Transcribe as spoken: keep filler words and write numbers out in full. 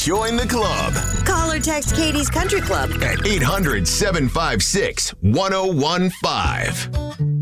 Join the club. Call or text Katie's Country Club at eight hundred, seven five six, one oh one five.